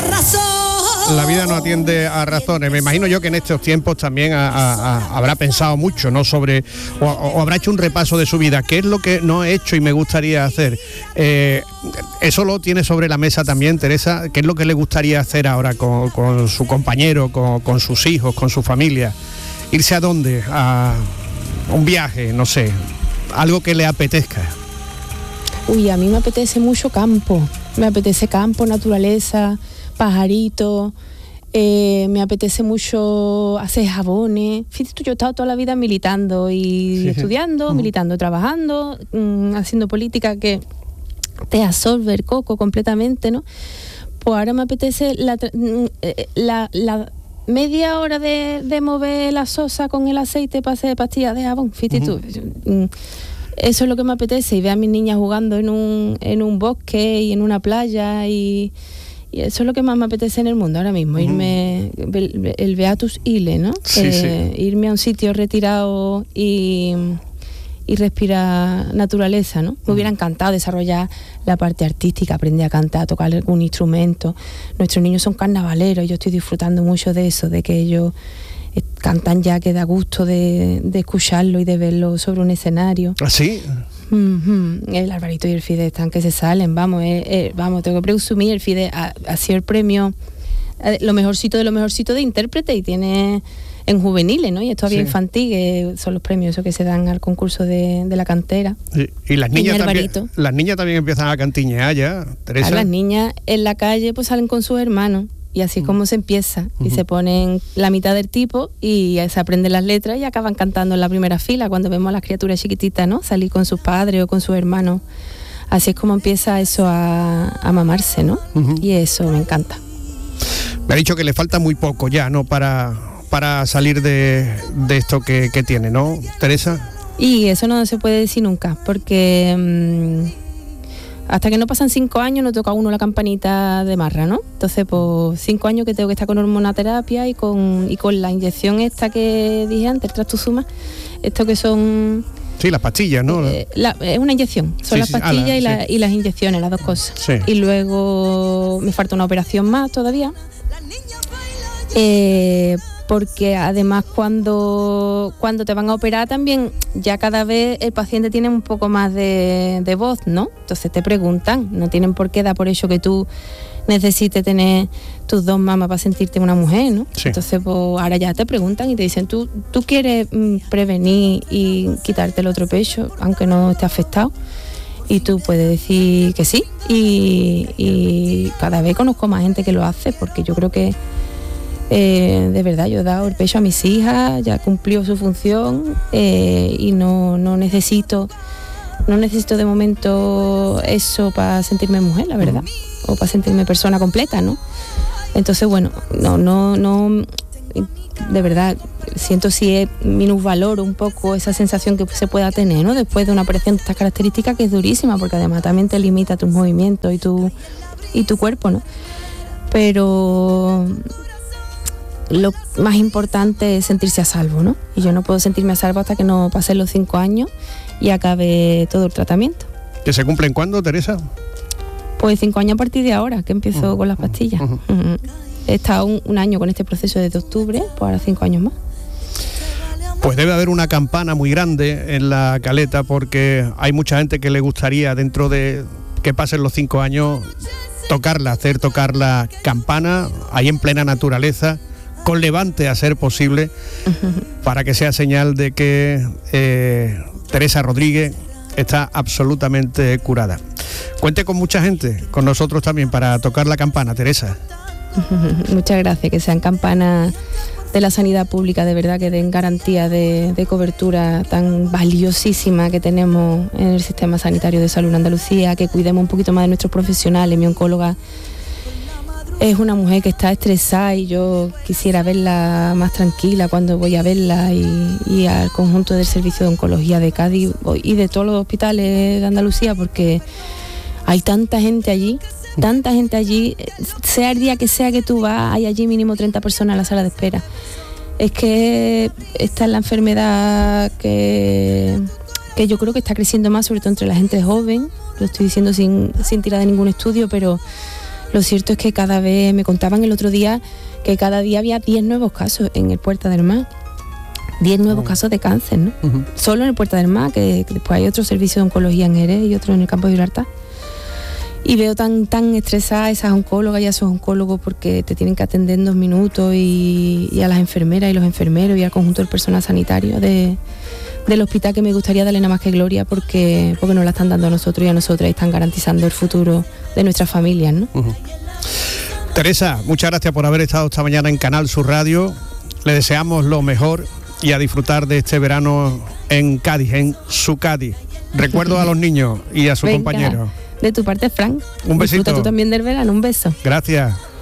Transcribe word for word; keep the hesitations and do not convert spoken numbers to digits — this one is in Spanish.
La vida no atiende a razones. Me imagino yo que en estos tiempos también a, a, a, habrá pensado mucho, ¿no? Sobre, o, o habrá hecho un repaso de su vida. ¿Qué es lo que no he hecho y me gustaría hacer? Eh, eso lo tiene sobre la mesa también, Teresa. ¿Qué es lo que le gustaría hacer ahora con, con su compañero, con, con sus hijos, con su familia? ¿Irse a dónde? A un viaje, no sé. Algo que le apetezca. Uy, a mí me apetece mucho campo. Me apetece campo, naturaleza, pajaritos, eh, me apetece mucho hacer jabones. Fíjate, yo he estado toda la vida militando y sí, estudiando, sí. militando, trabajando, mmm, haciendo política que te absorbe el coco completamente, ¿no? Pues ahora me apetece la, la, la media hora de, de mover la sosa con el aceite para hacer pastillas de jabón. Fíjate uh-huh. tú. Eso es lo que me apetece, y ver a mis niñas jugando en un, en un bosque y en una playa, y, y eso es lo que más me apetece en el mundo ahora mismo, uh-huh. irme, el, el Beatus Ile, ¿no? Sí, eh, sí. Irme a un sitio retirado y, y respirar naturaleza, ¿no? Me hubiera encantado desarrollar la parte artística, aprender a cantar, a tocar algún instrumento. Nuestros niños son carnavaleros, yo estoy disfrutando mucho de eso, de que ellos cantan ya, que da gusto de, de escucharlo y de verlo sobre un escenario. ¿Ah, sí? Uh-huh. El Alvarito y el Fide están que se salen, vamos, eh, eh, vamos, tengo que presumir, el Fide ha, ha sido el premio, eh, lo mejorcito de lo mejorcito de intérprete, y tiene en juveniles, ¿no? Y esto había sí. infantil, que son los premios esos que se dan al concurso de, de la cantera. Sí. Y las niñas también, las niñas también empiezan a cantiñear ya, Teresa. A las niñas en la calle pues salen con sus hermanos. Y así es como se empieza, y uh-huh. se ponen la mitad del tipo y se aprenden las letras y acaban cantando en la primera fila cuando vemos a las criaturas chiquititas, ¿no? Salir con sus padres o con sus hermanos. Así es como empieza eso a, a mamarse, ¿no? Uh-huh. Y eso me encanta. Me ha dicho que le falta muy poco ya, ¿no? Para, para salir de, de esto que, que tiene, ¿no, Teresa? Y eso no se puede decir nunca, porque... Mmm, hasta que no pasan cinco años no toca a uno la campanita de marra, ¿no? Entonces, pues cinco años que tengo que estar con hormonoterapia y con y con la inyección esta que dije antes, el trastuzumab, esto que son... Sí, las pastillas, ¿no? Eh, la, es una inyección, son sí, las pastillas sí, ala, y, la, sí. y las inyecciones, las dos cosas. Sí. Y luego me falta una operación más todavía. Eh... porque además cuando, cuando te van a operar también ya cada vez el paciente tiene un poco más de, de voz, ¿no? Entonces te preguntan, no tienen por qué dar por hecho que tú necesites tener tus dos mamas para sentirte una mujer, ¿no? Sí. Entonces pues ahora ya te preguntan y te dicen, ¿tú, tú quieres mm, prevenir y quitarte el otro pecho aunque no esté afectado? Y tú puedes decir que sí, y, y cada vez conozco más gente que lo hace, porque yo creo que Eh, de verdad, yo he dado el pecho a mis hijas, ya cumplió su función, eh, y no, no necesito no necesito de momento eso para sentirme mujer, la verdad, uh-huh. o para sentirme persona completa, ¿no? Entonces, bueno, no, no, no, de verdad, siento si es minusvaloro un poco esa sensación que se pueda tener, ¿no? Después de una operación de estas características, que es durísima, porque además también te limita tus movimientos y tu, y tu cuerpo, ¿no? Pero... lo más importante es sentirse a salvo, ¿no? Y yo no puedo sentirme a salvo hasta que no pasen los cinco años y acabe todo el tratamiento. ¿Que se cumplen cuándo, Teresa? Pues cinco años a partir de ahora, que empiezo uh-huh. con las pastillas. Uh-huh. Uh-huh. He estado un, un año con este proceso desde octubre, pues ahora cinco años más. Pues debe haber una campana muy grande en la Caleta, porque hay mucha gente que le gustaría, dentro de que pasen los cinco años, tocarla, hacer tocar la campana ahí en plena naturaleza, con levante a ser posible, para que sea señal de que eh, Teresa Rodríguez está absolutamente curada. Cuente con mucha gente, con nosotros también, para tocar la campana, Teresa. Muchas gracias, que sean campanas de la sanidad pública, de verdad, que den garantía de, de cobertura tan valiosísima que tenemos en el sistema sanitario de salud en Andalucía, que cuidemos un poquito más de nuestros profesionales. Mi oncóloga es una mujer que está estresada y yo quisiera verla más tranquila cuando voy a verla, y, y al conjunto del servicio de oncología de Cádiz y de todos los hospitales de Andalucía, porque hay tanta gente allí, tanta gente allí, sea el día que sea que tú vas, hay allí mínimo treinta personas en la sala de espera. Es que esta es la enfermedad que, que yo creo que está creciendo más, sobre todo entre la gente joven, lo estoy diciendo sin, sin tirar de ningún estudio, pero Lo cierto es que cada vez, me contaban el otro día, que cada día había diez nuevos casos en el Puerta del Mar. diez nuevos uh-huh. casos de cáncer, ¿no? Uh-huh. Solo en el Puerta del Mar, que, que después hay otro servicio de oncología en Jerez y otro en el campo de Gibraltar. Y veo tan tan estresadas esas oncólogas y a esos oncólogos porque te tienen que atender en dos minutos y, y a las enfermeras y los enfermeros y al conjunto del personal sanitario de, del hospital, que me gustaría darle nada más que gloria porque, porque nos la están dando a nosotros y a nosotras y están garantizando el futuro de nuestras familias, ¿no? Uh-huh. Teresa, muchas gracias por haber estado esta mañana en Canal Sur Radio. Le deseamos lo mejor y a disfrutar de este verano en Cádiz, en su Cádiz. Recuerdo a los niños y a sus compañeros. De tu parte, Fran. Un besito. Disfruta tú también del verano. Un beso. Gracias.